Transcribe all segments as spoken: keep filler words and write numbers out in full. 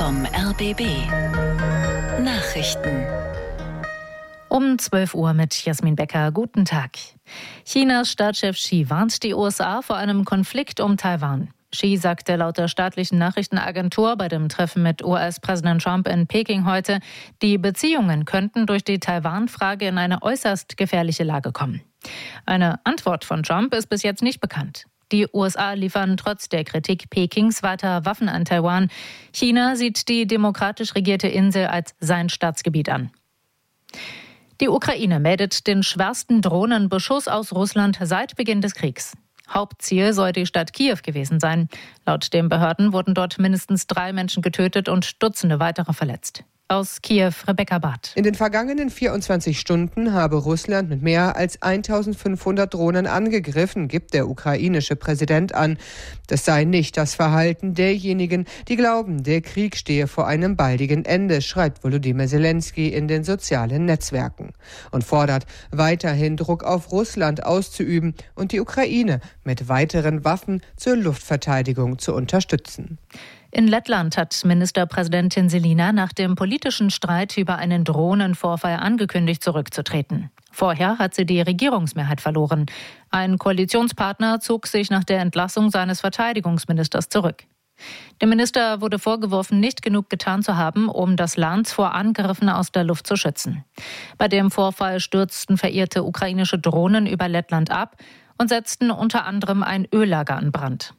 vom R B B. Nachrichten. Um zwölf Uhr mit Jasmin Becker. Guten Tag. Chinas Staatschef Xi warnt die U S A vor einem Konflikt um Taiwan. Xi sagte laut der staatlichen Nachrichtenagentur bei dem Treffen mit U S-Präsident Trump in Peking heute, die Beziehungen könnten durch die Taiwan-Frage in eine äußerst gefährliche Lage kommen. Eine Antwort von Trump ist bis jetzt nicht bekannt. Die U S A liefern trotz der Kritik Pekings weiter Waffen an Taiwan. China sieht die demokratisch regierte Insel als sein Staatsgebiet an. Die Ukraine meldet den schwersten Drohnenbeschuss aus Russland seit Beginn des Kriegs. Hauptziel soll die Stadt Kiew gewesen sein. Laut den Behörden wurden dort mindestens drei Menschen getötet und Dutzende weitere verletzt. Aus Kiew, Rebecca Barth. In den vergangenen vierundzwanzig Stunden habe Russland mit mehr als eintausendfünfhundert Drohnen angegriffen, gibt der ukrainische Präsident an. Das sei nicht das Verhalten derjenigen, die glauben, der Krieg stehe vor einem baldigen Ende, schreibt Volodymyr Zelensky in den sozialen Netzwerken und fordert, weiterhin Druck auf Russland auszuüben und die Ukraine mit weiteren Waffen zur Luftverteidigung zu unterstützen. In Lettland hat Ministerpräsidentin Selina nach dem politischen Streit über einen Drohnenvorfall angekündigt, zurückzutreten. Vorher hat sie die Regierungsmehrheit verloren. Ein Koalitionspartner zog sich nach der Entlassung seines Verteidigungsministers zurück. Dem Minister wurde vorgeworfen, nicht genug getan zu haben, um das Land vor Angriffen aus der Luft zu schützen. Bei dem Vorfall stürzten verirrte ukrainische Drohnen über Lettland ab und setzten unter anderem ein Öllager in Brand.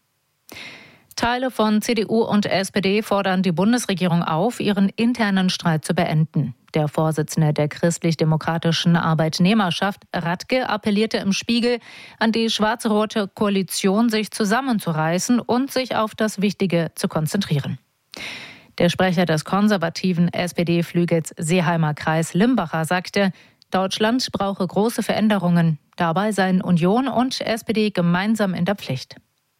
Teile von C D U und S P D fordern die Bundesregierung auf, ihren internen Streit zu beenden. Der Vorsitzende der christlich-demokratischen Arbeitnehmerschaft, Radke, appellierte im Spiegel an die schwarz-rote Koalition, sich zusammenzureißen und sich auf das Wichtige zu konzentrieren. Der Sprecher des konservativen S P D-Flügels Seeheimer Kreis Limbacher sagte, Deutschland brauche große Veränderungen. Dabei seien Union und S P D gemeinsam in der Pflicht.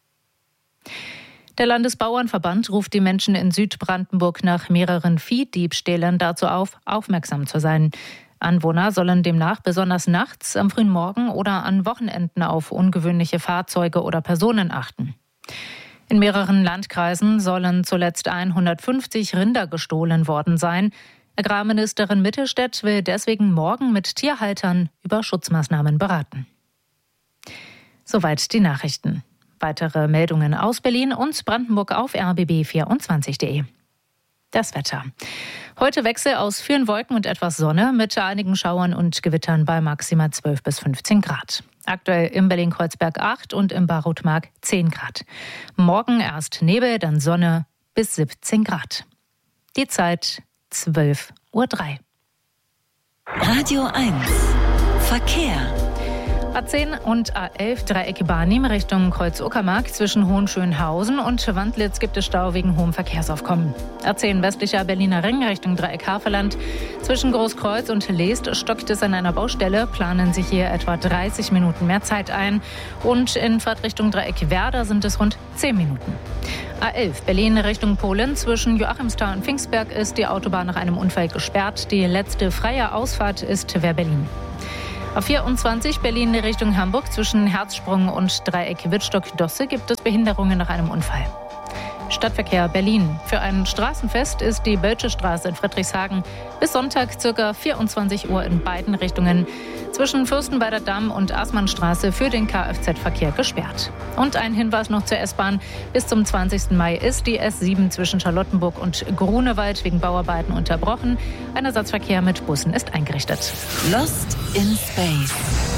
Der Landesbauernverband ruft die Menschen in Südbrandenburg nach mehreren Viehdiebstählen dazu auf, aufmerksam zu sein. Anwohner sollen demnach besonders nachts, am frühen Morgen oder an Wochenenden auf ungewöhnliche Fahrzeuge oder Personen achten. In mehreren Landkreisen sollen zuletzt hundertfünfzig Rinder gestohlen worden sein. Agrarministerin Mittelstädt will deswegen morgen mit Tierhaltern über Schutzmaßnahmen beraten. Soweit die Nachrichten. Weitere Meldungen aus Berlin und Brandenburg auf r b b vierundzwanzig punkt de. Das Wetter. Heute Wechsel aus vielen Wolken und etwas Sonne mit einigen Schauern und Gewittern bei maximal zwölf bis fünfzehn Grad. Aktuell im Berlin-Kreuzberg acht und im Barutmark zehn Grad. Morgen erst Nebel, dann Sonne bis siebzehn Grad. Die Zeit zwölf Uhr drei. Radio eins. Verkehr. A zehn und A elf Dreieck Barnim Richtung Kreuz-Uckermark. Zwischen Hohenschönhausen und Wandlitz gibt es Stau wegen hohem Verkehrsaufkommen. A zehn westlicher Berliner Ring Richtung Dreieck Havelland. Zwischen Großkreuz und Leest stockt es an einer Baustelle. Planen sich hier etwa dreißig Minuten mehr Zeit ein. Und in Fahrtrichtung Dreieck Werder sind es rund zehn Minuten. A elf Berlin Richtung Polen. Zwischen Joachimsthal und Pfingstberg ist die Autobahn nach einem Unfall gesperrt. Die letzte freie Ausfahrt ist Wehr-Berlin. A vierundzwanzig Berlin Richtung Hamburg. Zwischen Herzsprung und Dreieck Wittstock-Dosse gibt es Behinderungen nach einem Unfall. Stadtverkehr Berlin. Für ein Straßenfest ist die Bölsche Straße in Friedrichshagen bis Sonntag ca. vierundzwanzig Uhr in beiden Richtungen zwischen Fürstenwalder Damm und Aßmannstraße für den Kfz-Verkehr gesperrt. Und ein Hinweis noch zur S-Bahn. Bis zum zwanzigsten Mai ist die S sieben zwischen Charlottenburg und Grunewald wegen Bauarbeiten unterbrochen. Ein Ersatzverkehr mit Bussen ist eingerichtet. Lost in Space.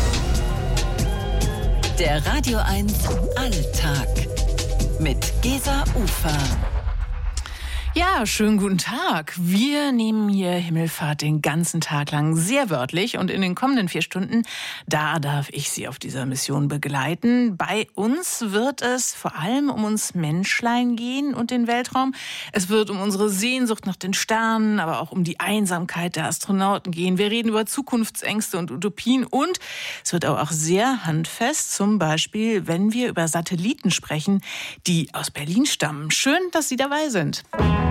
Der Radio eins Alltag. Mit Gesa Ufer. Ja, schönen guten Tag. Wir nehmen hier Himmelfahrt den ganzen Tag lang sehr wörtlich und in den kommenden vier Stunden, da darf ich Sie auf dieser Mission begleiten. Bei uns wird es vor allem um uns Menschlein gehen und den Weltraum. Es wird um unsere Sehnsucht nach den Sternen, aber auch um die Einsamkeit der Astronauten gehen. Wir reden über Zukunftsängste und Utopien und es wird auch sehr handfest, zum Beispiel, wenn wir über Satelliten sprechen, die aus Berlin stammen. Schön, dass Sie dabei sind.